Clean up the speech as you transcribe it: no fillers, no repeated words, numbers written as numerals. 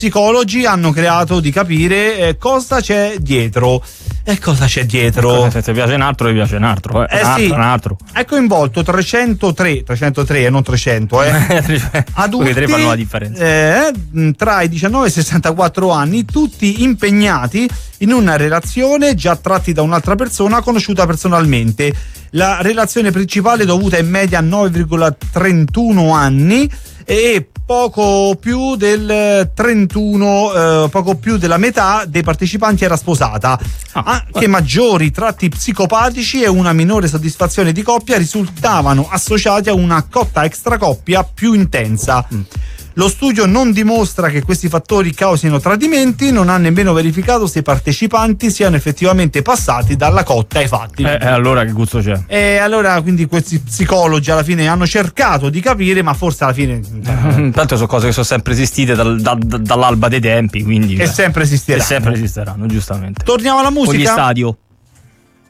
psicologi hanno creato di capire cosa c'è dietro. E cosa c'è dietro? Se ti piace un altro, ti piace un altro. Sì. Un altro. È coinvolto 303 e non 300 adulti, 3 fanno la differenza. Tra i 19 e i 64 anni, tutti impegnati in una relazione già tratti da un'altra persona conosciuta personalmente. La relazione principale dovuta in media a 9,31 anni e poco più del 31, poco più della metà dei partecipanti era sposata. Anche maggiori tratti psicopatici e una minore soddisfazione di coppia risultavano associati a una cotta extracoppia più intensa. Lo studio non dimostra che questi fattori causino tradimenti, non ha nemmeno verificato se i partecipanti siano effettivamente passati dalla cotta ai fatti. Allora che gusto c'è? E allora quindi questi psicologi alla fine hanno cercato di capire, ma forse alla fine tanto sono cose che sono sempre esistite dall'alba dei tempi, quindi e sempre esisteranno. E sempre esisteranno, giustamente. Torniamo alla musica. Con gli stadio.